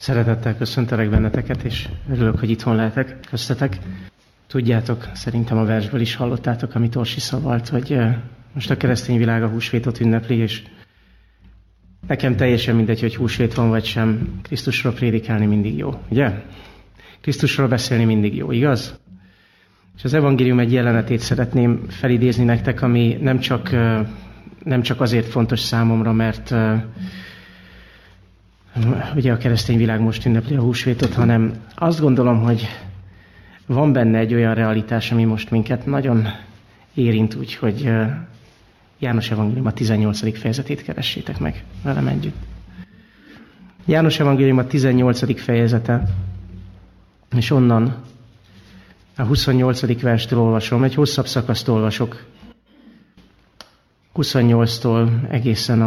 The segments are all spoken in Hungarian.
Szeretettel köszöntelek benneteket, és örülök, hogy itthon lehetek köztetek. Tudjátok, szerintem a versből is hallottátok, amit Orsi szavalt, hogy most a keresztény világ a húsvétot ünnepli, és nekem teljesen mindegy, hogy húsvét van vagy sem, Krisztusról prédikálni mindig jó, ugye? Krisztusról beszélni mindig jó, igaz? És az evangélium egy jelenetét szeretném felidézni nektek, ami nem csak azért fontos számomra, mert ugye a keresztény világ most ünnepli a húsvétot, hanem azt gondolom, hogy van benne egy olyan realitás, ami most minket nagyon érint, úgyhogy János evangélium a 18. fejezetét keressétek meg velem együtt. János evangélium a 18. fejezete, és onnan a 28. verstől olvasom, egy hosszabb szakaszt olvasok, 28-tól egészen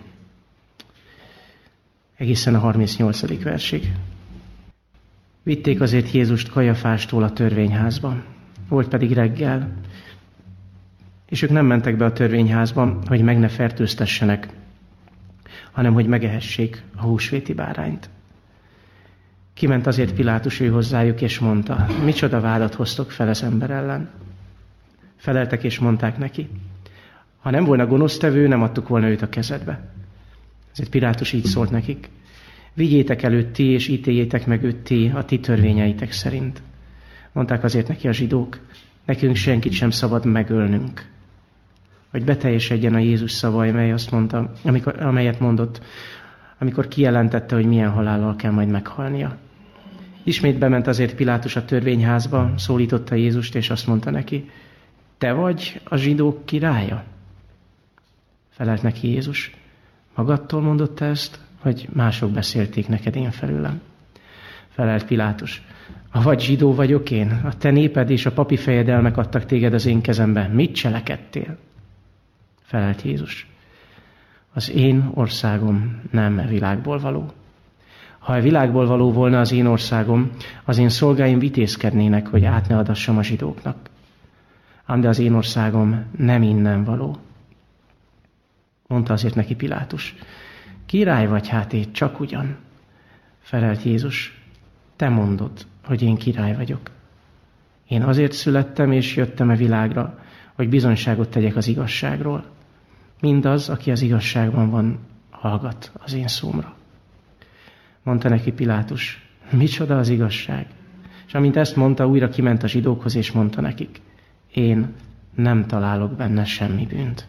a 38. versig. Vitték azért Jézust Kajafástól a törvényházba. Volt pedig reggel, és ők nem mentek be a törvényházba, hogy meg ne fertőztessenek, hanem hogy megehessék a húsvéti bárányt. Kiment azért Pilátus ő hozzájuk, és mondta, micsoda vádat hoztok fel az ember ellen? Feleltek és mondták neki, ha nem volna gonosztevő, nem adtuk volna őt a kezedbe. Ezért Pilátus így szólt nekik, vigyétek előtt ti, és ítéljétek meg őt ti a ti törvényeitek szerint. Mondták azért neki a zsidók, nekünk senkit sem szabad megölnünk. Hogy beteljesedjen a Jézus szava, amelyet mondott, amikor kijelentette, hogy milyen halállal kell majd meghalnia. Ismét bement azért Pilátus a törvényházba, szólította Jézust, és azt mondta neki, te vagy a zsidók királya? Felelt neki Jézus, magadtól mondott ezt, vagy mások beszélték neked én felőlem? Felelt Pilátus, ha vagy zsidó vagyok én, a te néped és a papi fejedelmek adtak téged az én kezembe, mit cselekedtél? Felelt Jézus, az én országom nem világból való. Ha a világból való volna az én országom, az én szolgáim vitézkednének, hogy át ne adassam a zsidóknak. Ám de az én országom nem innen való. Mondta azért neki Pilátus, király vagy hát én csak ugyan. Felelt Jézus, te mondod, hogy én király vagyok. Én azért születtem és jöttem a világra, hogy bizonyságot tegyek az igazságról. Mindaz, aki az igazságban van, hallgat az én szómra. Mondta neki Pilátus, micsoda az igazság? És amint ezt mondta, újra kiment a zsidókhoz, és mondta nekik, én nem találok benne semmi bűnt.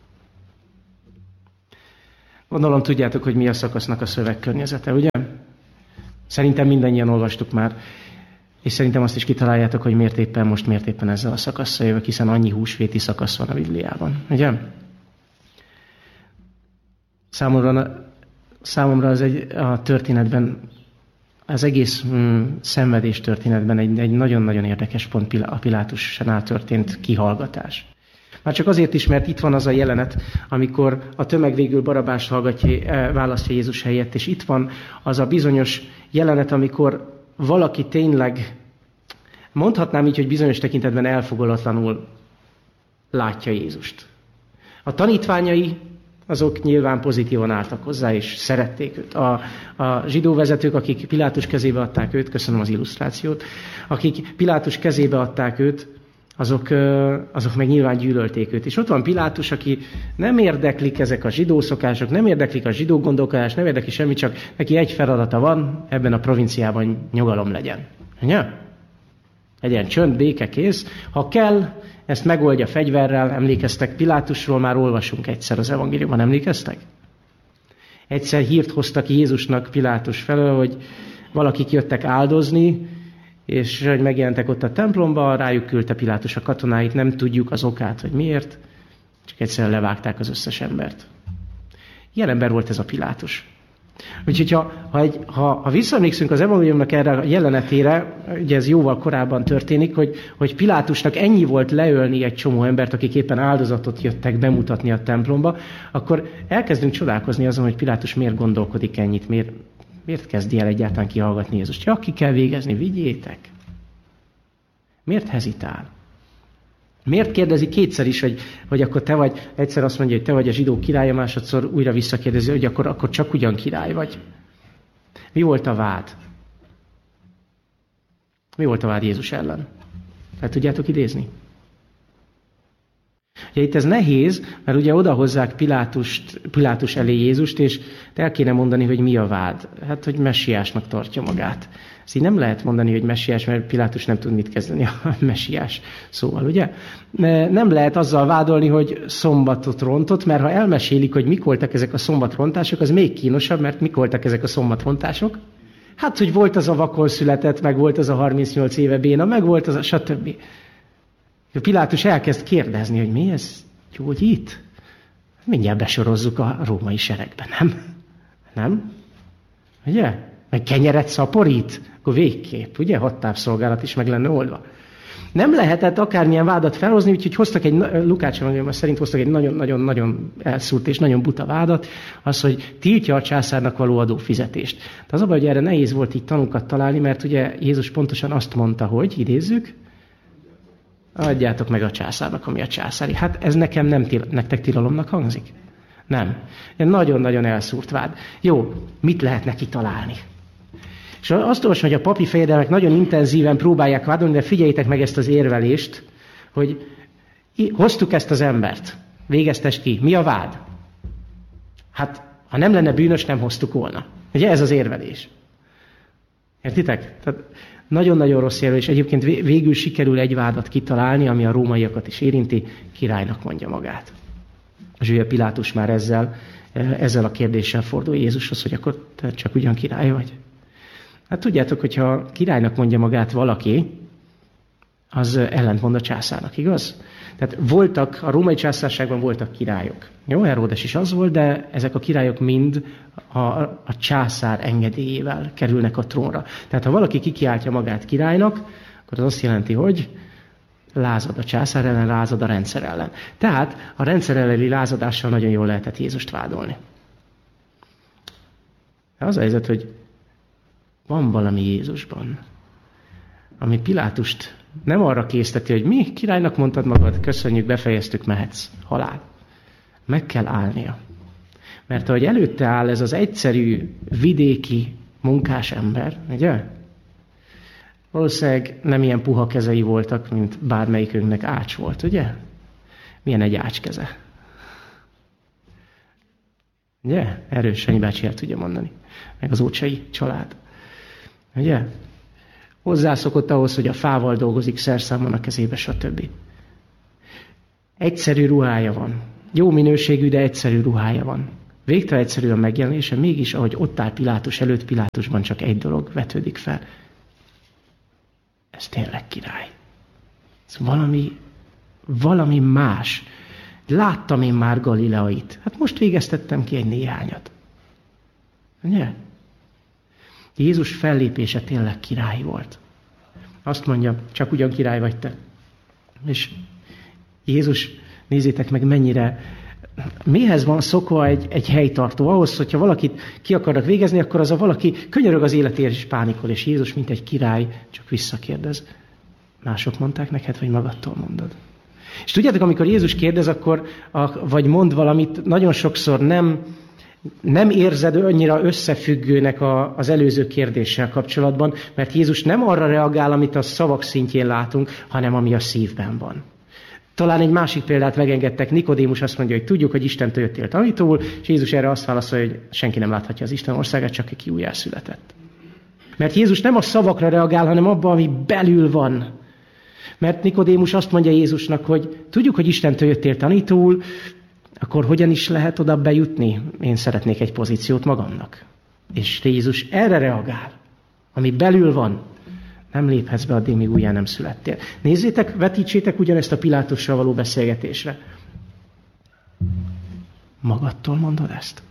Gondolom tudjátok, hogy mi a szakasznak a szövegkörnyezete, ugye? Szerintem mindannyian olvastuk már, és szerintem azt is kitaláljátok, hogy miért éppen ezzel a szakasszal jövök, hiszen annyi húsvéti szakasz van a Bibliában, ugye? Számomra a történetben, az egész szenvedés történetben egy nagyon-nagyon érdekes pont a Pilátusnál történt kihallgatás. Már csak azért is, mert itt van az a jelenet, amikor a tömeg végül Barabást választja Jézus helyett, és itt van az a bizonyos jelenet, amikor valaki tényleg, mondhatnám így, hogy bizonyos tekintetben elfogulatlanul látja Jézust. A tanítványai, azok nyilván pozitívan álltak hozzá, és szerették őt. A zsidó vezetők, akik Pilátus kezébe adták őt, köszönöm az illusztrációt, akik Pilátus kezébe adták őt, azok meg nyilván gyűlölték őt. És ott van Pilátus, aki nem érdeklik ezek a zsidó szokások, nem érdeklik a zsidó gondolkodás, nem érdekli semmi, csak neki egy feladata van, ebben a provinciában nyugalom legyen. Ugye? Legyen csönd, béke, kész. Ha kell, ezt megoldja fegyverrel, emlékeztek, Pilátusról már olvasunk egyszer az evangéliumban, emlékeztek? Egyszer hírt hoztak Jézusnak Pilátus felől, hogy valakik jöttek áldozni, és hogy megjelentek ott a templomba, rájuk küldte Pilátus a katonáit, nem tudjuk az okát, hogy miért, csak egyszerűen levágták az összes embert. Ilyen ember volt ez a Pilátus. Úgyhogy ha visszaemlékszünk az evangéliumnak erre a jelenetére, ugye ez jóval korábban történik, hogy Pilátusnak ennyi volt leölni egy csomó embert, akik éppen áldozatot jöttek bemutatni a templomba, akkor elkezdünk csodálkozni azon, hogy Pilátus miért gondolkodik ennyit, miért kezdi el egyáltalán kihallgatni Jézust? Ja, ki kell végezni, vigyétek. Miért hezitál? Miért kérdezi kétszer is, hogy akkor te vagy, egyszer azt mondja, hogy te vagy a zsidó királya, másodszor újra visszakérdezi, hogy akkor csak ugyan király vagy. Mi volt a vád? Mi volt a vád Jézus ellen? El tudjátok idézni? Ugye itt ez nehéz, mert ugye odahozzák Pilátus elé Jézust, és el kéne mondani, hogy mi a vád. Hát, hogy messiásnak tartja magát. Ezt így nem lehet mondani, hogy messiás, mert Pilátus nem tud mit kezdeni a messiás szóval, ugye? Nem lehet azzal vádolni, hogy szombatot rontott, mert ha elmesélik, hogy mik voltak ezek a szombatrontások, az még kínosabb, mert mik voltak ezek a szombatrontások? Hát, hogy volt az a vakon született, meg volt az a 38 éve béna, meg volt az a stb. Pilátus elkezd kérdezni, hogy mi ez gyógyít? Mindjárt besorozzuk a római seregbe, nem? Nem? Ugye? Meg kenyeret szaporít? Akkor végképp, ugye? 6 távszolgálat is meg lenne oldva. Nem lehetett akármilyen vádat felhozni, úgyhogy hoztak Lukács evangéliuma szerint hoztak egy nagyon-nagyon elszúrt és nagyon buta vádat, az, hogy tiltja a császárnak való adófizetést. De az a baj, hogy erre nehéz volt így tanúkat találni, mert ugye Jézus pontosan azt mondta, hogy, idézzük, adjátok meg a császárnak, ami a császári. Hát ez nekem nektek tilalomnak hangzik? Nem. Nagyon-nagyon elszúrt vád. Jó, mit lehet neki találni? És azt olvasom, hogy a papi fejedelmek nagyon intenzíven próbálják vádolni, de figyeljétek meg ezt az érvelést, hogy hoztuk ezt az embert, végeztes ki. Mi a vád? Hát, ha nem lenne bűnös, nem hoztuk volna. Ugye ez az érvelés. Értitek? Tehát nagyon-nagyon rossz érvelés. Egyébként végül sikerül egy vádat kitalálni, ami a rómaiakat is érinti, királynak mondja magát. És ugye Pilátus már ezzel a kérdéssel fordul Jézushoz, hogy akkor te csak ugyan király vagy. Hát tudjátok, hogyha királynak mondja magát valaki, az ellentmond a császárnak, igaz? Tehát a római császárságban voltak királyok. Jó, Heródes is az volt, de ezek a királyok mind a császár engedélyével kerülnek a trónra. Tehát ha valaki kikiáltja magát királynak, akkor az azt jelenti, hogy lázad a császár ellen, lázad a rendszer ellen. Tehát a rendszer elleni lázadással nagyon jól lehetett Jézust vádolni. De az a helyzet, hogy van valami Jézusban, ami Pilátust nem arra készteti, hogy mi királynak mondtad magad, köszönjük, befejeztük, mehetsz, halál. Meg kell állnia. Mert ahogy előtte áll ez az egyszerű, vidéki, munkás ember, ugye? Valószínűleg nem ilyen puha kezei voltak, mint bármelyikünknek ács volt, ugye? Milyen egy ács keze? Ugye? Erős Sanyi bácsi el tudja mondani. Meg az Ócsai család. Ugye? Hozzászokott ahhoz, hogy a fával dolgozik, szerszámon a kezébe, stb. Egyszerű ruhája van. Jó minőségű, de egyszerű ruhája van. Végtelen egyszerű a megjelenése, mégis, ahogy ott áll Pilátus előtt, Pilátusban csak egy dolog vetődik fel. Ez tényleg király. Ez valami más. Láttam én már Galileait. Hát most végeztettem ki egy néhányat. Ugye? Jézus fellépése tényleg király volt. Azt mondja, csak ugyan király vagy te. És Jézus, nézzétek meg mihez van szokva egy helytartó? Ahhoz, hogyha valakit ki akarnak végezni, akkor az a valaki könyörög az életért és pánikol, és Jézus, mint egy király, csak visszakérdez. Mások mondták neked, vagy magadtól mondod? És tudjátok, amikor Jézus kérdez, vagy mond valamit, nagyon sokszor nem érzed annyira összefüggőnek az előző kérdéssel kapcsolatban, mert Jézus nem arra reagál, amit a szavak szintjén látunk, hanem ami a szívben van. Talán egy másik példát megengedtek, Nikodémus azt mondja, hogy tudjuk, hogy Istentől jöttél tanítóul, és Jézus erre azt válaszolja, hogy senki nem láthatja az Isten országát, csak aki újjászületett. Mert Jézus nem a szavakra reagál, hanem abba, ami belül van. Mert Nikodémus azt mondja Jézusnak, hogy tudjuk, hogy Istentől jöttél tanítóul, akkor hogyan is lehet oda bejutni? Én szeretnék egy pozíciót magamnak. És Jézus erre reagál, ami belül van. Nem léphetsz be addig, míg újjá nem születtél. Nézzétek, vetítsétek ugyanezt a Pilátussal való beszélgetésre. Magadtól mondod ezt?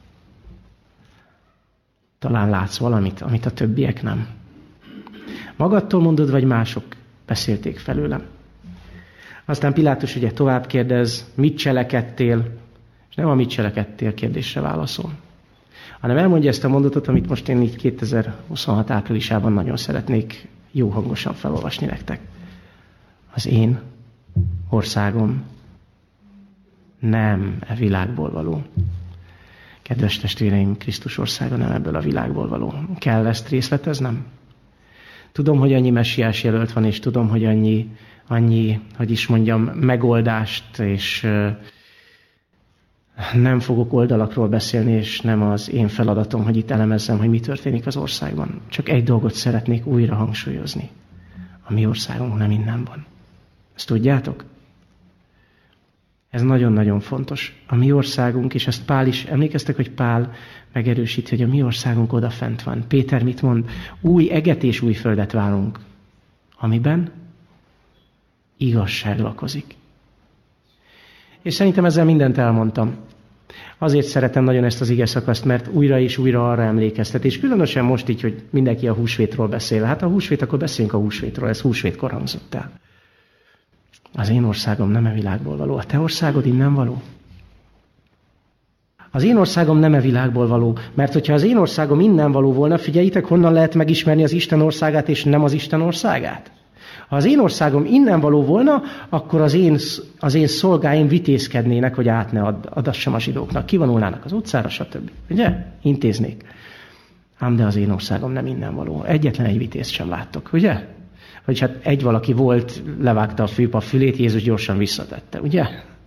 Talán látsz valamit, amit a többiek nem. Magadtól mondod, vagy mások beszélték felőlem? Aztán Pilátus ugye tovább kérdez, mit cselekedtél, és nem a mit cselekedtél kérdésre válaszol, hanem elmondja ezt a mondatot, amit most én így 2026 áprilisában nagyon szeretnék jó hangosan felolvasni nektek. Az én országom nem e világból való. Kedves testvéreim, Krisztus országa nem ebből a világból való. Kell ezt részleteznem? Tudom, hogy annyi messiás jelölt van, és tudom, hogy annyi, hogy is mondjam, megoldást, és nem fogok oldalakról beszélni, és nem az én feladatom, hogy itt elemezzem, hogy mi történik az országban. Csak egy dolgot szeretnék újra hangsúlyozni. A mi országunk nem innen van. Ezt tudjátok? Ez nagyon-nagyon fontos. A mi országunk, és ezt Pál is, emlékeztek, hogy Pál megerősíti, hogy a mi országunk odafent van. Péter mit mond? Új eget és új földet várunk, amiben igazság lakozik. És szerintem ezzel mindent elmondtam. Azért szeretem nagyon ezt az igeszakaszt, mert újra és újra arra emlékeztet. És különösen most így, hogy mindenki a húsvétról beszél. Hát a húsvét, akkor beszéljünk a húsvétról. Ez húsvétkor hangzott el. Az én országom nem e világból való. A te országod innen való? Az én országom nem e világból való. Mert hogyha az én országom innen való volna, figyeljétek, honnan lehet megismerni az Isten országát, és nem az Isten országát? Ha az én országom innen való volna, akkor az én szolgáim vitézkednének, hogy át ne adassam a zsidóknak. Kivonulnának az utcára, stb. Ugye? Intéznék. Ám de az én országom nem innen való. Egyetlen egy vitézt sem láttok, ugye? Vagy hát egy valaki volt, levágta a főpap fülét, Jézus gyorsan visszatette, ugye?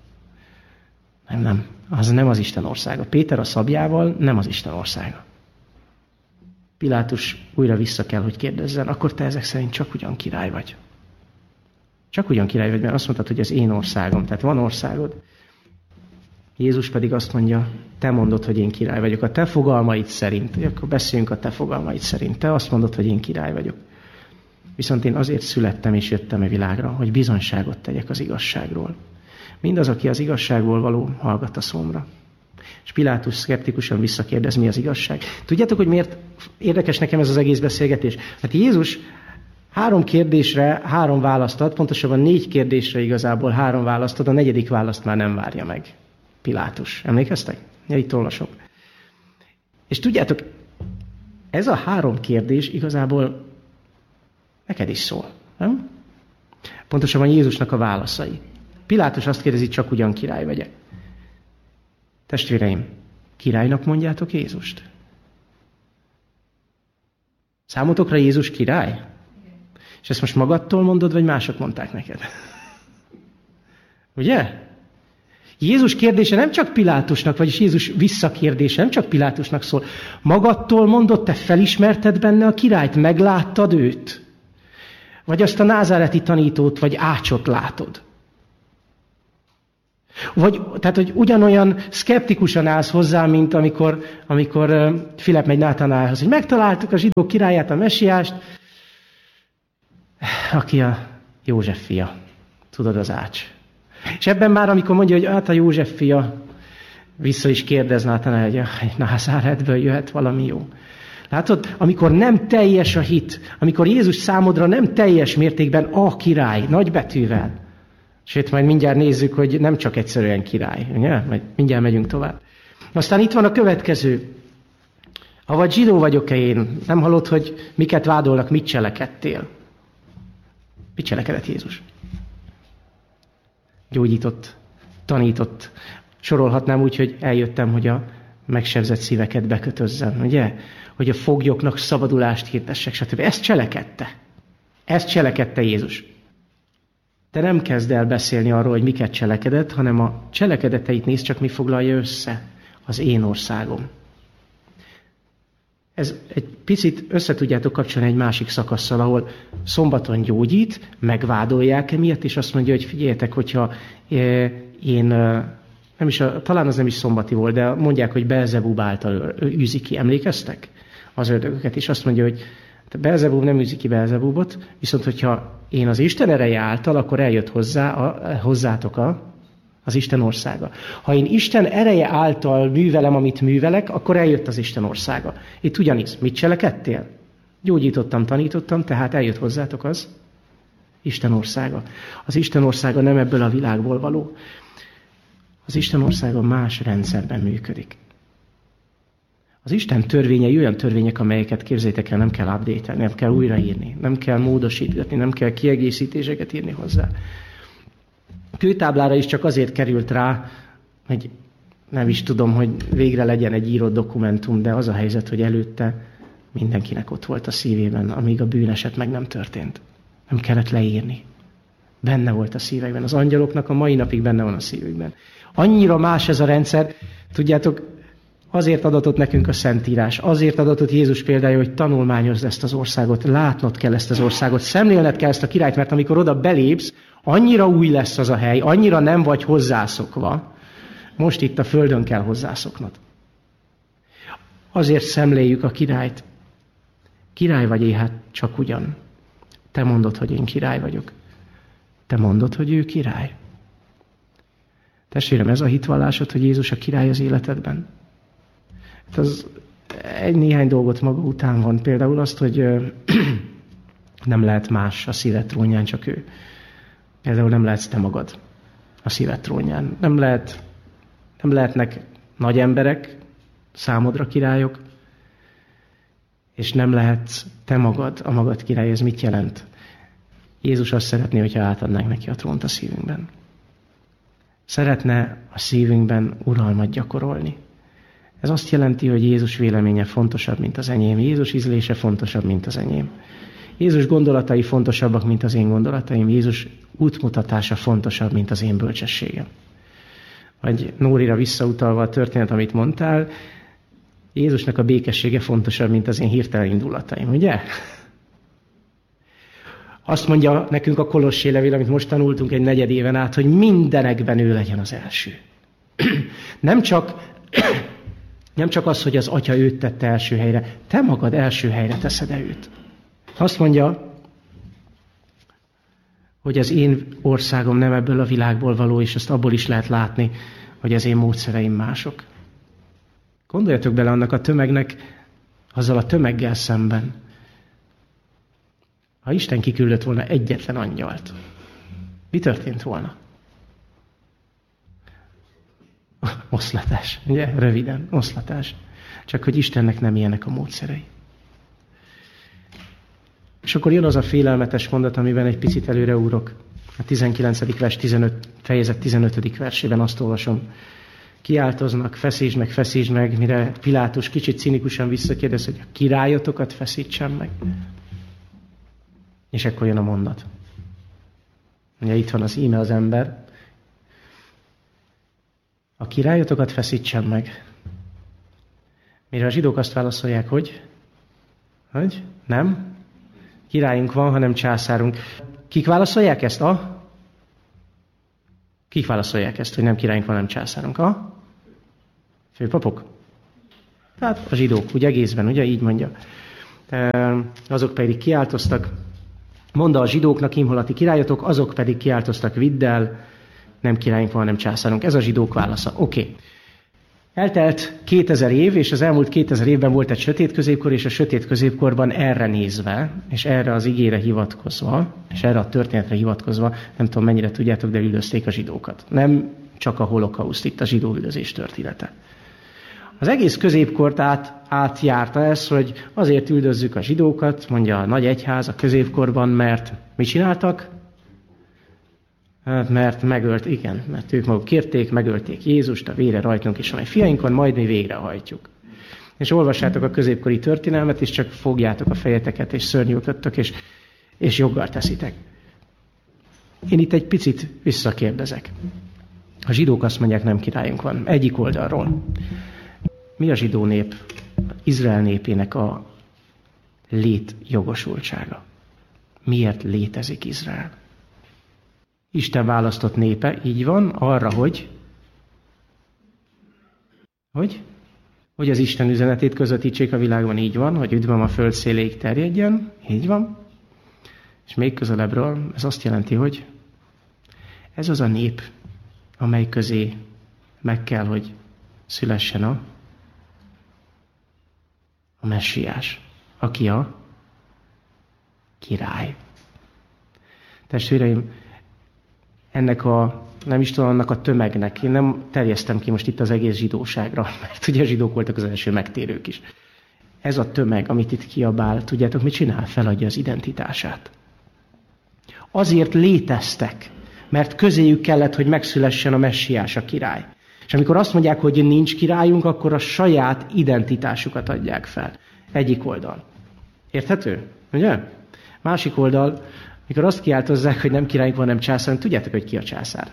Nem. Az nem az Isten országa. Péter a szabjával nem az Isten országa. Pilátus újra vissza kell, hogy kérdezzen, akkor te ezek szerint csak ugyan király vagy. Csak ugyan király vagy, mert azt mondtad, hogy az én országom, tehát van országod. Jézus pedig azt mondja, te mondod, hogy én király vagyok. A te fogalmaid szerint, akkor beszéljünk a te fogalmaid szerint. Te azt mondod, hogy én király vagyok. Viszont én azért születtem és jöttem a világra, hogy bizonyságot tegyek az igazságról. Mindaz, aki az igazságból való, hallgat a szomra. És Pilátus szkeptikusan visszakérdez, mi az igazság. Tudjátok, hogy miért érdekes nekem ez az egész beszélgetés? Hát Jézus 3 kérdésre 3 választ ad, pontosabban 4 kérdésre igazából 3 választ ad, a 4. választ már nem várja meg Pilátus. Emlékeztek? Ja, itt olvasok. És tudjátok, ez a 3 kérdés igazából neked is szól, nem? Pontosabban Jézusnak a válaszai. Pilátus azt kérdezi, csak ugyan király vagy-e? Testvéreim, királynak mondjátok Jézust? Számotokra Jézus király? És ezt most magadtól mondod, vagy mások mondták neked? Ugye? Jézus kérdése nem csak Pilátusnak, vagyis Jézus visszakérdése nem csak Pilátusnak szól. Magadtól mondod, te felismerted benne a királyt, megláttad őt? Vagy azt a názáreti tanítót, vagy Ácsot látod? Vagy, tehát, hogy ugyanolyan szkeptikusan állsz hozzá, mint amikor Filip megy Nátanálhoz, hogy megtaláltuk a zsidók királyát, a messiást, aki a József fia. Tudod, az Ács. És ebben már, amikor mondja, hogy hát a József fia, vissza is kérdez Nátanál, hogy Názáretből jöhet valami jó. Látod, amikor nem teljes a hit, amikor Jézus számodra nem teljes mértékben a király, nagybetűvel, sőt, majd mindjárt nézzük, hogy nem csak egyszerűen király, ugye? Majd mindjárt megyünk tovább. Aztán itt van a következő. Avagy zsidó vagyok-e én? Nem hallod, hogy miket vádolnak, mit cselekedtél? Mit cselekedett Jézus? Gyógyított, tanított. Sorolhatnám úgy, hogy eljöttem, hogy a megsebzett szíveket bekötözzem, ugye? Hogy a foglyoknak szabadulást hirdessek, stb. Ezt cselekedte. Ezt cselekedte Jézus. Te nem kezd el beszélni arról, hogy miket cselekedett, hanem a cselekedeteit nézd csak, mi foglalja össze. Az én országom. Ez egy picit össze tudjátok kapcsolni egy másik szakasszal, ahol szombaton gyógyít, megvádolják emiatt, és azt mondja, hogy figyeljetek, hogyha én, talán az nem is szombati volt, de mondják, hogy Beelzebub által űzi ki. Emlékeztek? Az ördögöket. És azt mondja, hogy Beelzebub nem űzi ki Beelzebubot, viszont hogyha én az Isten ereje által, akkor eljött hozzátok az Isten országa. Ha én Isten ereje által művelem, amit művelek, akkor eljött az Isten országa. Itt ugyanis, mit cselekedtél? Gyógyítottam, tanítottam, tehát eljött hozzátok az Isten országa. Az Isten országa nem ebből a világból való. Az Isten országa más rendszerben működik. Az Isten törvényei olyan törvények, amelyeket képzeljétek el, nem kell update-elni, nem kell újraírni, nem kell módosítani, nem kell kiegészítéseket írni hozzá. Kőtáblára is csak azért került rá, hogy nem is tudom, hogy végre legyen egy írott dokumentum, de az a helyzet, hogy előtte mindenkinek ott volt a szívében, amíg a bűneset meg nem történt. Nem kellett leírni. Benne volt a szívekben. Az angyaloknak a mai napig benne van a szívükben. Annyira más ez a rendszer, tudjátok, azért adatott nekünk a Szentírás, azért adatott Jézus példája, hogy tanulmányozd ezt az országot, látnod kell ezt az országot, szemlélned kell ezt a királyt, mert amikor oda belépsz, annyira új lesz az a hely, annyira nem vagy hozzászokva, most itt a földön kell hozzászoknod. Azért szemléljük a királyt. Király vagy hát csak ugyan. Te mondod, hogy én király vagyok. Te mondod, hogy ő király. Testvérem, ez a hitvallásod, hogy Jézus a király az életedben? Hát az néhány dolgot maga után van. Például azt, hogy nem lehet más a szíved trónján, csak ő. Például nem lehetsz te magad a szíved trónján. Nem lehetnek nagy emberek számodra királyok, és nem lehetsz te magad a magad király. Ez mit jelent? Jézus azt szeretné, hogyha átadnánk neki a trónt a szívünkben. Szeretne a szívünkben uralmat gyakorolni. Ez azt jelenti, hogy Jézus véleménye fontosabb, mint az enyém. Jézus ízlése fontosabb, mint az enyém. Jézus gondolatai fontosabbak, mint az én gondolataim. Jézus útmutatása fontosabb, mint az én bölcsességem. Vagy Nórira visszautalva a történet, amit mondtál, Jézusnak a békessége fontosabb, mint az én hirtelen indulataim, ugye? Azt mondja nekünk a Kolossé levél, amit most tanultunk egy 4 éven át, hogy mindenekben ő legyen az első. Nem csak az, hogy az Atya őt tette első helyre, te magad első helyre teszed-e őt. Azt mondja, hogy az én országom nem ebből a világból való, és ezt abból is lehet látni, hogy az én módszereim mások. Gondoljatok bele annak a tömegnek, azzal a tömeggel szemben. Ha Isten kiküldött volna egyetlen angyalt, mi történt volna? Oszlatás, ugye? Röviden, oszlatás. Csak hogy Istennek nem ilyenek a módszerei. És akkor jön az a félelmetes mondat, amiben egy picit előreugrok. A 19. vers fejezet 15. versében azt olvasom. Kiáltoznak, feszítsd meg, mire Pilátus kicsit cinikusan visszakérdez, hogy a királyotokat feszítsem meg. És ekkor jön a mondat. Ugye itt van az íme az ember. A királyotokat feszítsem meg. Mire a zsidók azt válaszolják, hogy? Hogy? Nem? Királyunk van, hanem császárunk. Kik válaszolják ezt? Kik válaszolják ezt, hogy nem királyunk van, hanem császárunk? Főpapok? Tehát a zsidók, úgy egészben, ugye így mondja. Azok pedig kiáltoztak, mondta a zsidóknak, imholati királyotok, azok pedig kiáltoztak, vidd el, nem királyunk van, hanem császárunk. Ez a zsidók válasza. Oké. Eltelt 2000 év, és az elmúlt 2000 évben volt egy sötét középkor, és a sötét középkorban erre nézve, és erre az igére hivatkozva, és erre a történetre hivatkozva, nem tudom mennyire tudjátok, de üldözték a zsidókat. Nem csak a holokauszt, itt a zsidó üldözés története. Az egész középkort átjárta ez, hogy azért üldözzük a zsidókat, mondja a nagy egyház a középkorban, mert mit csináltak? Mert mert ők maguk kérték, megölték Jézust, a vére rajtunk is van egy fiainkon, majd mi végrehajtjuk. És olvassátok a középkori történelmet, és csak fogjátok a fejeteket, és szörnyűködtök, és joggal teszitek. Én itt egy picit visszakérdezek. A zsidók azt mondják, nem királyunk van. Egyik oldalról. Mi a zsidó nép, Izrael népének a létjogosultsága? Miért létezik Izrael? Isten választott népe, így van, arra, hogy az Isten üzenetét közvetítsék a világban, így van, hogy üdvöm a föld széléig terjedjen, így van. És még közelebbről ez azt jelenti, hogy ez az a nép, amely közé meg kell, hogy szülessen a messiás, aki a király. Testvéreim, ennek annak a tömegnek, én nem terjesztem ki most itt az egész zsidóságra, mert ugye a zsidók voltak az első megtérők is. Ez a tömeg, amit itt kiabál, tudjátok, mit csinál? Feladja az identitását. Azért léteztek, mert közéjük kellett, hogy megszülessen a messiás, a király. És amikor azt mondják, hogy nincs királyunk, akkor a saját identitásukat adják fel. Egyik oldal. Érthető? Ugye? Másik oldal, mikor azt kiáltozzák, hogy nem királyunk van, nem császár, tudjátok, hogy ki a császár.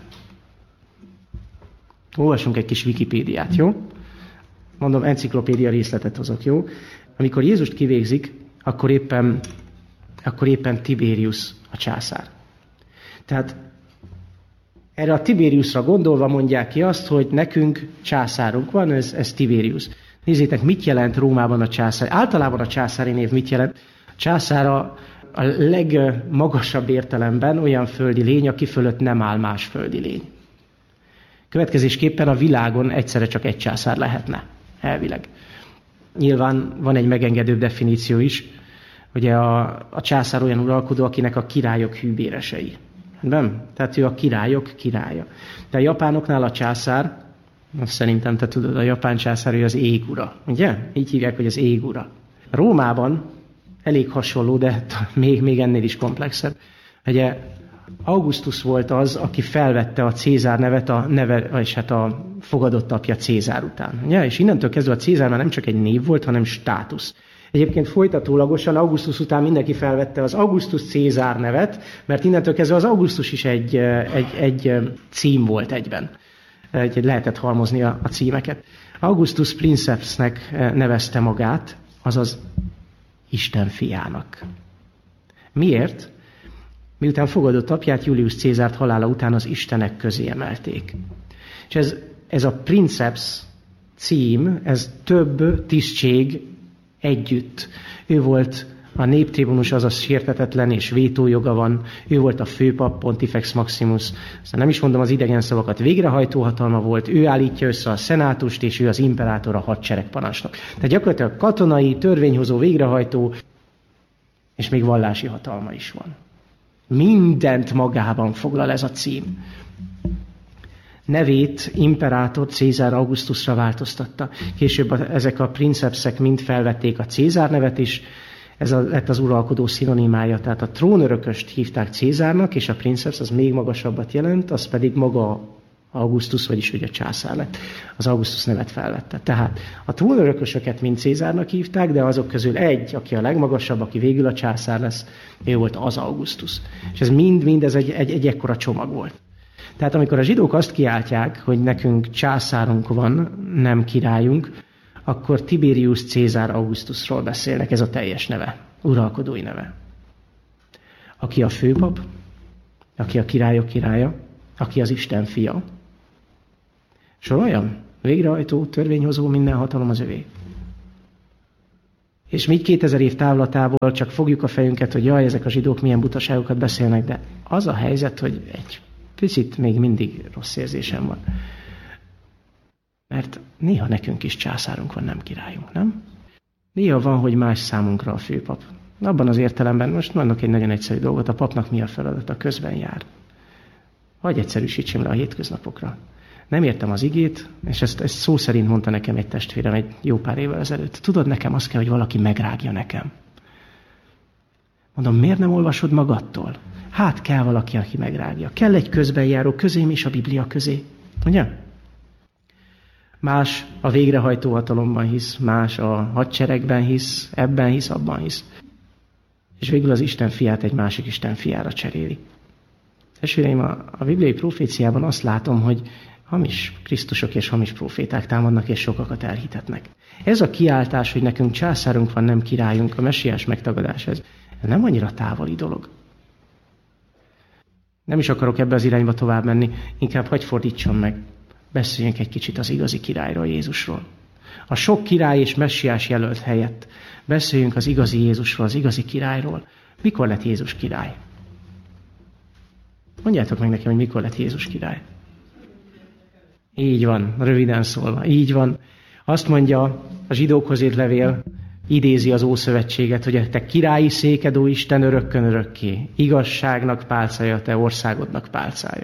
Olvasunk egy kis Wikipédiát, jó? Mondom, enciklopédia részletet hozok, jó? Amikor Jézust kivégzik, akkor éppen Tiberius a császár. Tehát erre a Tiberiusra gondolva mondják ki azt, hogy nekünk császárunk van, ez Tiberius. Nézzétek, mit jelent Rómában a császár. Általában a császári név mit jelent? A császár a legmagasabb értelemben olyan földi lény, aki fölött nem áll más földi lény. Következésképpen a világon egyszerre csak egy császár lehetne, elvileg. Nyilván van egy megengedőbb definíció is, ugye a császár olyan uralkodó, akinek a királyok hűbéresei. Nem? Tehát ő a királyok királya. De a japánoknál a császár, szerintem te tudod, a japán császár, ő az égura. Ugye? Így hívják, hogy az égura. Rómában elég hasonló, de még ennél is komplexebb. Ugye Augustus volt az, aki felvette a Cézár nevet, a fogadott apja Cézár után. Ugye? És innentől kezdve a Cézár már nem csak egy név volt, hanem státusz. Egyébként folytatólagosan Augustus után mindenki felvette az Augustus Cézár nevet, mert innentől kezdve az Augustus is egy cím volt egyben. Lehetett halmozni a címeket. Augustus Princepsnek nevezte magát, azaz Isten fiának. Miért? Miután fogadott apját, Julius Cézárt halála után az istenek közé emelték. És ez a Princeps cím, ez több tisztség együtt. Ő volt a néptribunus, azaz sértetetlen és vétójoga van. Ő volt a főpap, Pontifex Maximus. Aztán nem is mondom az idegen szavakat, végrehajtó hatalma volt. Ő állítja össze a szenátust, és ő az imperátor, a hadseregparancsnok. Tehát gyakorlatilag katonai, törvényhozó, végrehajtó, és még vallási hatalma is van. Mindent magában foglal ez a cím. Nevét imperátor Cézár Augustusra változtatta. Később ezek a princepsek mind felvették a Cézár nevet is, ez lett az uralkodó szinonimája. Tehát a trónörököst hívták Cézárnak, és a princeps az még magasabbat jelent, az pedig maga Augustus, vagyis ugye a császár lett. Az Augustus nevet felvette. Tehát a trónörökösöket mind Cézárnak hívták, de azok közül egy, aki a legmagasabb, aki végül a császár lesz, ő volt az Augustus. És ez mind ez egy ekkora csomag volt. Tehát amikor a zsidók azt kiáltják, hogy nekünk császárunk van, nem királyunk, akkor Tiberius Cézár Augustusról beszélnek, ez a teljes neve, uralkodói neve. Aki a főpap, aki a királyok királya, aki az Isten fia. Soroljam? Végrehajtó, törvényhozó, minden hatalom az övé. És mi 2000 év távlatából csak fogjuk a fejünket, hogy jaj, ezek a zsidók milyen butaságokat beszélnek, de az a helyzet, hogy egy picit még mindig rossz érzésem van. Mert néha nekünk is császárunk van, nem királyunk, nem? Néha van, hogy más számunkra a főpap. Abban az értelemben, most mondok egy nagyon egyszerű dolgot, a papnak mi a feladata? Közben jár. Hagy egyszerűsítsem le a hétköznapokra. Nem értem az igét, és ezt szó szerint mondta nekem egy testvérem egy jó pár évvel ezelőtt. Tudod, nekem az kell, hogy valaki megrágja nekem. Mondom, miért nem olvasod magadtól? Hát kell valaki, aki megrágja. Kell egy közbenjáró közém és a Biblia közé. Ugye? Más a végrehajtó hatalomban hisz, más a hadseregben hisz, ebben hisz, abban hisz. És végül az Isten fiát egy másik Isten fiára cseréli. Testvéreim, a bibliai proféciában azt látom, hogy hamis Krisztusok és hamis proféták támadnak, és sokakat elhitetnek. Ez a kiáltás, hogy nekünk császárunk van, nem királyunk, a messiás megtagadás, ez nem annyira távoli dolog. Nem is akarok ebbe az irányba tovább menni, inkább hagyj fordítsam meg. Beszéljünk egy kicsit az igazi királyról, Jézusról. A sok király és messiás jelölt helyett beszéljünk az igazi Jézusról, az igazi királyról. Mikor lett Jézus király? Mondjátok meg nekem, hogy mikor lett Jézus király. Így van, röviden szólva, így van. Azt mondja a zsidókhoz írt levél, idézi az Ószövetséget, hogy a te királyi széked, ó Isten, örökkön örökké. Igazságnak pálcája, te országodnak pálcája.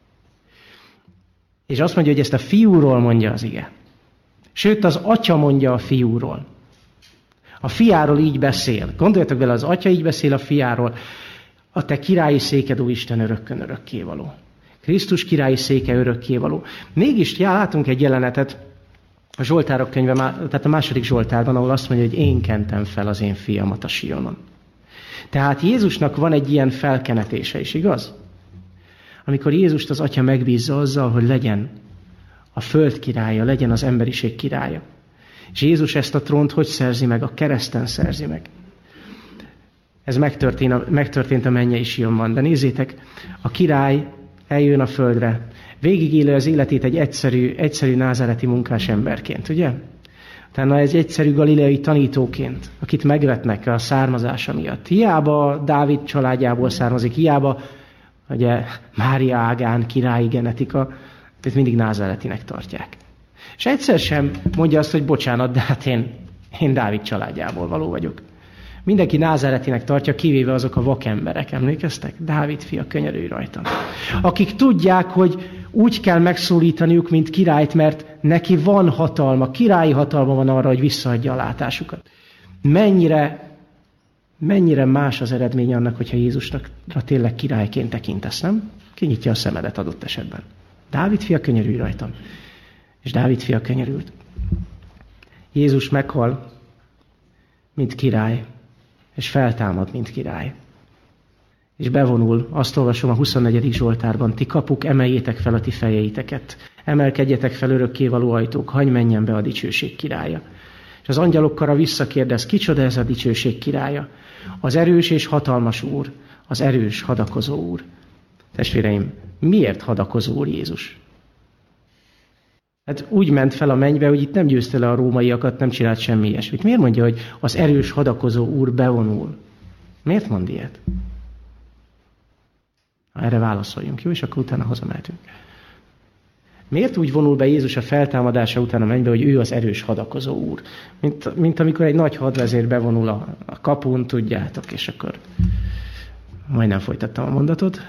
És azt mondja, hogy ezt a fiúról mondja az ige. Sőt, az atya mondja a fiúról. A fiáról így beszél. Gondoljatok bele, az atya így beszél a fiáról. A te királyi széked, ó Isten, örökkön örökké való. Krisztus királyi széke örökkévaló. Mégis látunk egy jelenetet a Zsoltárok könyve, tehát a második Zsoltárban, ahol azt mondja, hogy én kentem fel az én fiamat a Sionon. Tehát Jézusnak van egy ilyen felkenetése is, igaz? Amikor Jézust az Atya megbízza azzal, hogy legyen a föld királya, legyen az emberiség királya. És Jézus ezt a trónt hogy szerzi meg? A kereszten szerzi meg. Ez megtörtént a mennyei Sionban. De nézzétek, a király eljön a földre, végigélő az életét egy egyszerű názáreti munkás emberként, ugye? Utána egy egyszerű galileai tanítóként, akit megvetnek a származása miatt. Hiába Dávid családjából származik, hiába ugye, Mária ágán királyi genetika, őt mindig názáretinek tartják. És egyszer sem mondja azt, hogy bocsánat, de hát én Dávid családjából való vagyok. Mindenki názáretinek tartja, kivéve azok a vakemberek, emlékeztek? Dávid fia, könyörülj rajtam. Akik tudják, hogy úgy kell megszólítaniuk, mint királyt, mert neki van hatalma, királyi hatalma van arra, hogy visszaadja a látásukat. Mennyire más az eredmény annak, hogyha Jézusnak tényleg királyként tekintesz, nem? Kinyitja a szemedet adott esetben. Dávid fia, könyörülj rajtam. És Dávid fia könyörült. Jézus meghal, mint király, és feltámad, mint király. És bevonul, azt olvasom a 24. Zsoltárban, ti kapuk, emeljétek fel a ti fejeiteket, emelkedjetek fel örökkévaló ajtók, hagy menjen be a dicsőség királya. És az angyalok kara visszakérdez, kicsoda ez a dicsőség királya? Az erős és hatalmas Úr, az erős hadakozó Úr. Testvéreim, miért hadakozó Úr Jézus? Hát úgy ment fel a mennybe, hogy itt nem győzte le a rómaiakat, nem csinált semmi ilyesmit. Miért mondja, hogy az erős hadakozó Úr bevonul? Miért mond ilyet? Erre válaszoljunk, jó? És akkor utána hazamehetünk. Miért úgy vonul be Jézus a feltámadása után a mennybe, hogy ő az erős hadakozó Úr? Mint amikor egy nagy hadvezér bevonul a kapun, tudjátok, és akkor majdnem folytattam a mondatot.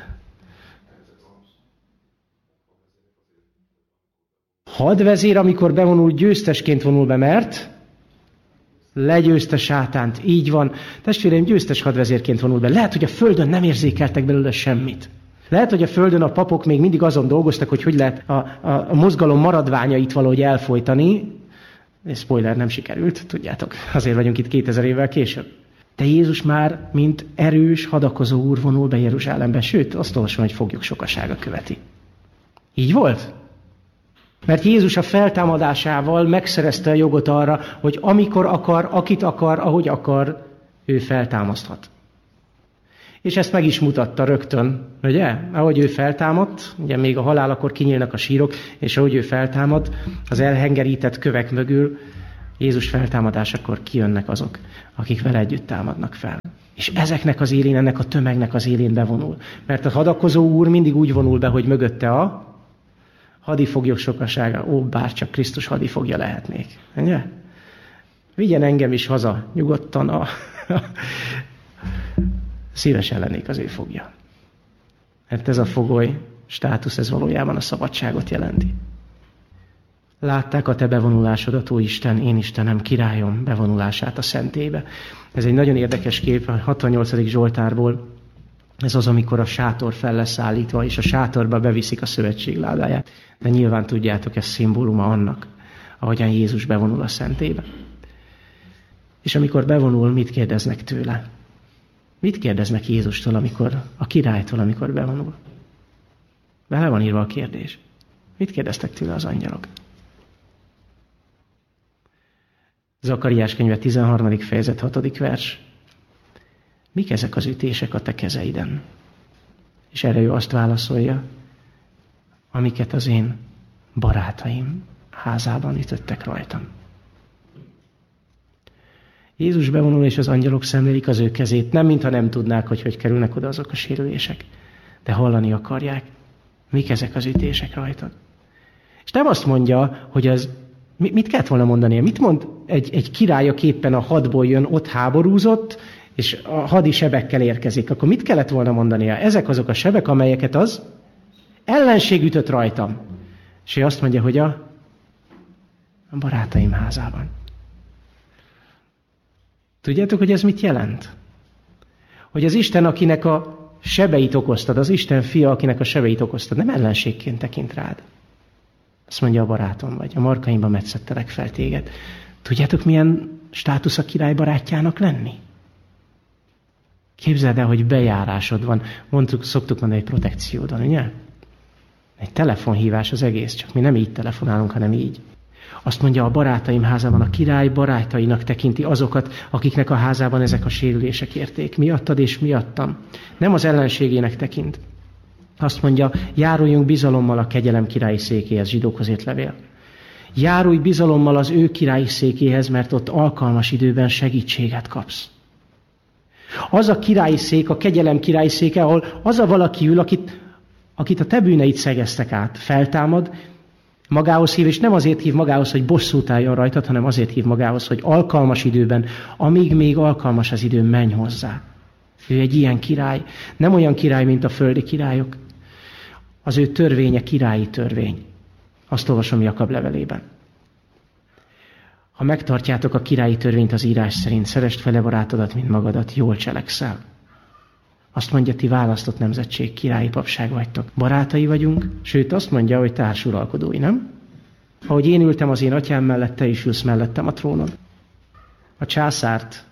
Hadvezér, amikor bevonul, győztesként vonul be, mert legyőzte sátánt. Így van. Testvéreim, győztes hadvezérként vonul be. Lehet, hogy a földön nem érzékeltek belőle semmit. Lehet, hogy a földön a papok még mindig azon dolgoztak, hogy lehet a mozgalom maradványait valahogy elfojtani. Spoiler, nem sikerült, tudjátok. Azért vagyunk itt 2000 évvel később. De Jézus már, mint erős hadakozó Úr vonul be Jeruzsálembe. Sőt, azt olvasom, hogy foglyok sokasága követi. Így volt? Mert Jézus a feltámadásával megszerezte a jogot arra, hogy amikor akar, akit akar, ahogy akar, ő feltámaszthat. És ezt meg is mutatta rögtön, ugye? Ahogy ő feltámadt, ugye még a halálakor kinyílnak a sírok, és ahogy ő feltámad, az elhengerített kövek mögül Jézus feltámadásakor kijönnek azok, akik vele együtt támadnak fel. És ezeknek az élén, ennek a tömegnek az élén bevonul. Mert a hadakozó Úr mindig úgy vonul be, hogy mögötte a hadifoglyok sokasága. Ó, bárcsak Krisztus hadifogja lehetnék. Ugye? Vigyen engem is haza, nyugodtan szívesen lennék az ő fogja. Mert ez a fogoly státusz, ez valójában a szabadságot jelenti. Látták a te bevonulásodat, ó Isten, én Istenem, királyom bevonulását a szentélybe. Ez egy nagyon érdekes kép a 68. Zsoltárból. Ez az, amikor a sátor fel lesz állítva, és a sátorba beviszik a szövetség ládáját. De nyilván tudjátok, ez szimbóluma annak, ahogyan Jézus bevonul a szentélybe. És amikor bevonul, mit kérdeznek tőle? Mit kérdeznek Jézustól, a királytól, amikor bevonul? Bele van írva a kérdés. Mit kérdeztek tőle az angyalok? Zakariás könyve 13. fejezet 6. vers. Mik ezek az ütések a te kezeiden? És erre ő azt válaszolja, amiket az én barátaim házában ütöttek rajtam. Jézus bevonul, és az angyalok szemlélik az ő kezét. Nem, mintha nem tudnák, hogy kerülnek oda azok a sérülések. De hallani akarják, mik ezek az ütések rajtad. És nem azt mondja, hogy az... Mit kellett volna mondania? Mit mond egy király, aki éppen a hadból jön, ott háborúzott, és a hadi sebekkel érkezik? Akkor mit kellett volna mondania? Ezek azok a sebek, amelyeket az ellenség ütött rajtam. És ő azt mondja, hogy a barátaim házában. Tudjátok, hogy ez mit jelent? Hogy az Isten, akinek a sebeit okoztad, az Isten fia, akinek a sebeit okoztad, nem ellenségként tekint rád. Azt mondja, a barátom vagy, a markaimban metszettelek fel téged. Tudjátok, milyen státusz a király barátjának lenni? Képzeld el, hogy bejárásod van. Szoktuk mondani, egy protekciód van, ugye? Egy telefonhívás az egész, csak mi nem így telefonálunk, hanem így. Azt mondja, a barátaim házában a király barátainak tekinti azokat, akiknek a házában ezek a sérülések érték. Miattad és miattam. Nem az ellenségének tekint. Azt mondja, járuljunk bizalommal a kegyelem királyi székéhez, Zsidókhoz írt levél. Járulj bizalommal az ő királyi székéhez, mert ott alkalmas időben segítséget kapsz. Az a királyi szék, a kegyelem királyi széke, ahol az a valaki ül, akit a te bűneid szegeztek át, feltámad, magához hív, és nem azért hív magához, hogy bosszút álljon rajtad, hanem azért hív magához, hogy alkalmas időben, amíg még alkalmas az idő, menj hozzá. Ő egy ilyen király, nem olyan király, mint a földi királyok. Az ő törvénye királyi törvény. Azt olvasom Jakab levelében. Ha megtartjátok a királyi törvényt az írás szerint, szeresd fele barátodat, mint magadat, jól cselekszel. Azt mondja, ti választott nemzetség, királyi papság vagytok. Barátai vagyunk, sőt azt mondja, hogy társuralkodói, nem? Ahogy én ültem az én atyám mellett, te is ülsz mellettem a trónon. A császárt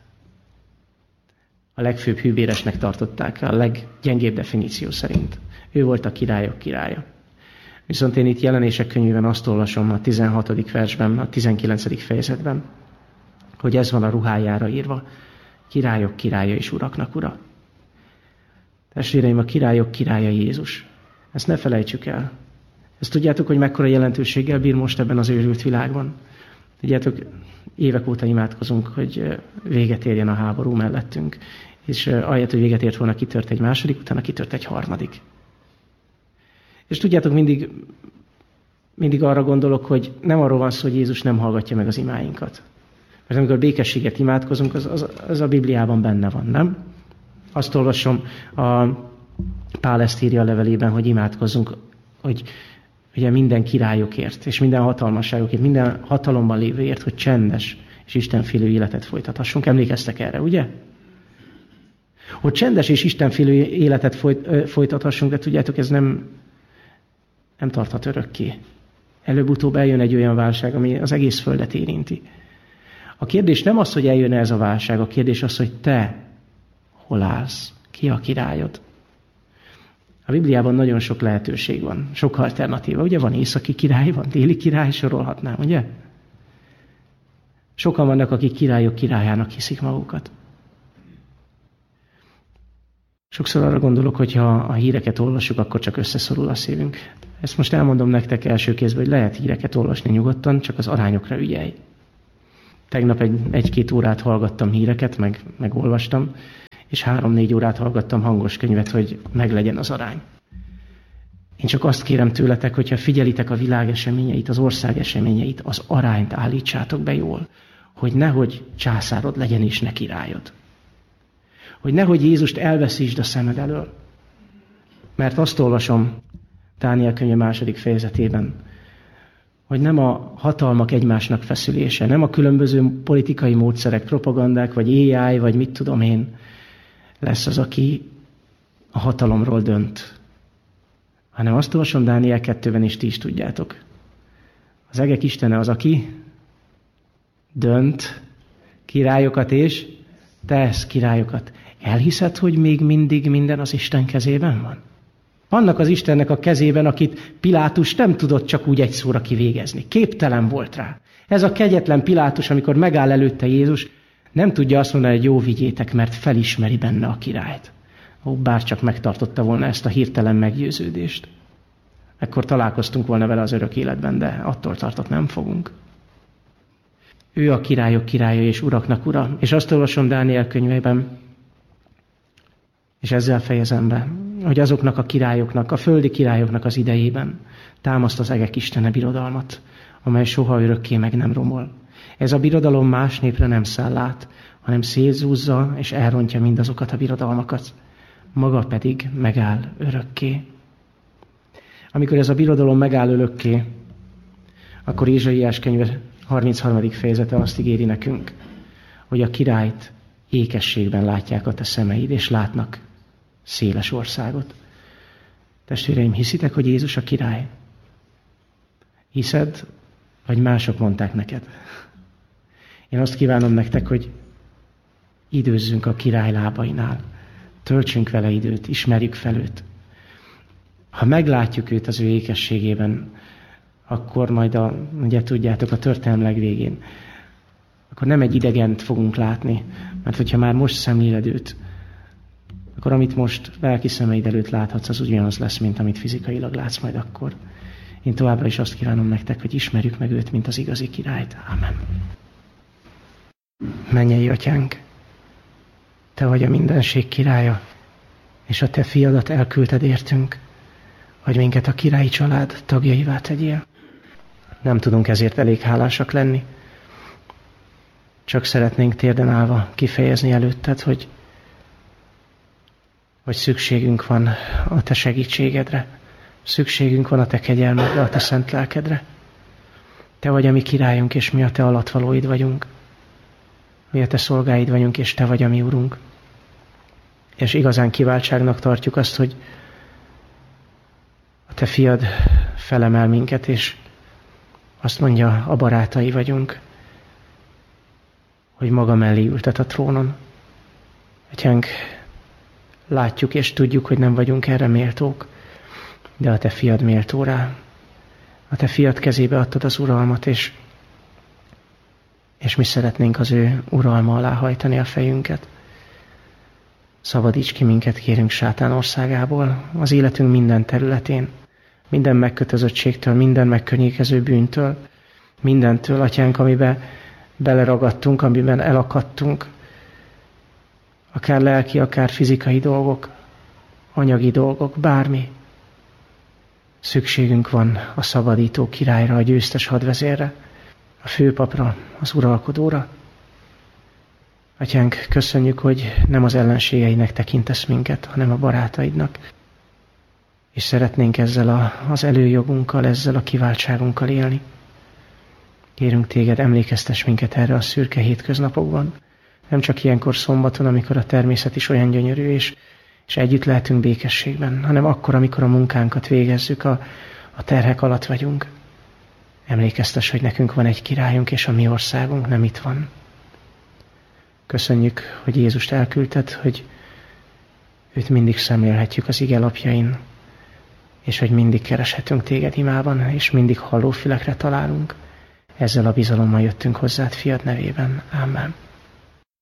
a legfőbb hűbéresnek tartották, a leggyengébb definíció szerint. Ő volt a királyok királya. Viszont én itt Jelenések könyvében azt olvasom a 16. versben, a 19. fejezetben, hogy ez van a ruhájára írva, királyok királya és uraknak ura. Testvéreim, a királyok királya Jézus. Ezt ne felejtsük el. Ezt tudjátok, hogy mekkora jelentőséggel bír most ebben az őrült világban? Tudjátok, évek óta imádkozunk, hogy véget érjen a háború mellettünk. És ahelyett, hogy véget ért volna, kitört egy második, utána kitört egy harmadik. És tudjátok, mindig arra gondolok, hogy nem arról van szó, hogy Jézus nem hallgatja meg az imáinkat. Mert amikor békességet imádkozunk, az a Bibliában benne van, nem? Azt olvasom, Pál ezt írja a levelében, hogy imádkozzunk, hogy ugye minden királyokért, és minden hatalmasságokért, minden hatalomban lévőért, hogy csendes és istenfélő életet folytathassunk. Emlékeztek erre, ugye? Hogy csendes és istenfélő életet folytathassunk, de tudjátok, ez nem tarthat örökké. Előbb-utóbb eljön egy olyan válság, ami az egész földet érinti. A kérdés nem az, hogy eljön ez a válság, a kérdés az, hogy te hol állsz, ki a királyod. A Bibliában nagyon sok lehetőség van, sok alternatíva. Ugye van északi király, van déli király, sorolhatnám, ugye? Sokan vannak, akik királyok királyának hiszik magukat. Sokszor arra gondolok, hogy ha a híreket olvassuk, akkor csak összeszorul a szívünk. Ezt most elmondom nektek első kézben, hogy lehet híreket olvasni nyugodtan, csak az arányokra ügyelj. Tegnap egy-két órát hallgattam híreket, meg olvastam, és 3-4 órát hallgattam hangos könyvet, hogy meglegyen az arány. Én csak azt kérem tőletek, hogyha figyelitek a világ eseményeit, az ország eseményeit, az arányt állítsátok be jól, hogy nehogy császárod legyen és ne királyod. Hogy nehogy Jézust elveszítsd a szemed elől. Mert azt olvasom Dániel könyve 2. fejezetében, hogy nem a hatalmak egymásnak feszülése, nem a különböző politikai módszerek, propagandák, vagy AI, vagy mit tudom én, lesz az, aki a hatalomról dönt. Hanem azt olvasom Dániel 2-ben, és ti is tudjátok. Az egek istene az, aki dönt királyokat, és tesz királyokat. Elhiszed, hogy még mindig minden az Isten kezében van? Annak az Istennek a kezében, akit Pilátus nem tudott csak úgy egy szóra kivégezni. Képtelen volt rá. Ez a kegyetlen Pilátus, amikor megáll előtte Jézus, nem tudja azt mondani, hogy jó, vigyétek, mert felismeri benne a királyt. Ó, bárcsak megtartotta volna ezt a hirtelen meggyőződést. Ekkor találkoztunk volna vele az örök életben, de attól tartott nem fogunk. Ő a királyok királya és uraknak ura. És azt olvasom Dániel könyvében, és ezzel fejezem be, hogy azoknak a királyoknak, a földi királyoknak az idejében támaszt az egek istene birodalmat, amely soha örökké meg nem romol. Ez a birodalom más népre nem száll át, hanem szétzúzza és elrontja mindazokat a birodalmakat. Maga pedig megáll örökké. Amikor ez a birodalom megáll örökké, akkor Ézsaiás könyve 33. fejezete azt ígéri nekünk, hogy a királyt ékességben látják a te szemeid, és látnak széles országot. Testvéreim, hiszitek, hogy Jézus a király? Hiszed, vagy mások mondták neked? Én azt kívánom nektek, hogy időzzünk a király lábainál. Töltsünk vele időt, ismerjük fel őt. Ha meglátjuk őt az ő ékességében, akkor majd ugye tudjátok, a történelem legvégén, akkor nem egy idegent fogunk látni, mert hogyha már most szemléled őt, akkor amit most lelki szemeid előtt láthatsz, az ugyanaz lesz, mint amit fizikailag látsz majd akkor. Én továbbra is azt kívánom nektek, hogy ismerjük meg őt, mint az igazi királyt. Ámen. Mennyei Atyánk, Te vagy a mindenség királya, és a Te fiadat elküldted értünk, hogy minket a királyi család tagjaivá tegyél. Nem tudunk ezért elég hálásak lenni. Csak szeretnénk térden állva kifejezni előtted, hogy szükségünk van a Te segítségedre, szükségünk van a Te kegyelmedre, a Te szent lelkedre. Te vagy a mi királyunk, és mi a Te alattvalóid vagyunk. Mi a Te szolgáid vagyunk, és Te vagy a mi Urunk. És igazán kiváltságnak tartjuk azt, hogy a Te fiad felemel minket, és azt mondja, a barátai vagyunk, hogy maga mellé ültet a trónon. Atyánk, látjuk és tudjuk, hogy nem vagyunk erre méltók, de a Te fiad méltó rá. A Te fiad kezébe adtad az uralmat, és mi szeretnénk az ő uralma alá hajtani a fejünket. Szabadíts ki minket, kérünk, sátán országából, az életünk minden területén, minden megkötözöttségtől, minden megkörnyékező bűntől, mindentől, Atyánk, amiben beleragadtunk, amiben elakadtunk, akár lelki, akár fizikai dolgok, anyagi dolgok, bármi. Szükségünk van a szabadító királyra, a győztes hadvezérre, a főpapra, az uralkodóra. Atyánk, köszönjük, hogy nem az ellenségeinek tekintesz minket, hanem a barátaidnak. És szeretnénk ezzel az előjogunkkal, ezzel a kiváltságunkkal élni. Kérünk Téged, emlékeztess minket erre a szürke hétköznapokban. Nem csak ilyenkor szombaton, amikor a természet is olyan gyönyörű, és együtt lehetünk békességben, hanem akkor, amikor a munkánkat végezzük, a terhek alatt vagyunk. Emlékeztess, hogy nekünk van egy királyunk, és a mi országunk nem itt van. Köszönjük, hogy Jézust elküldted, hogy őt mindig szemlélhetjük az ige lapjain, és hogy mindig kereshetünk Téged imában, és mindig hallófülekre találunk. Ezzel a bizalommal jöttünk hozzád, fiad nevében. Ámen.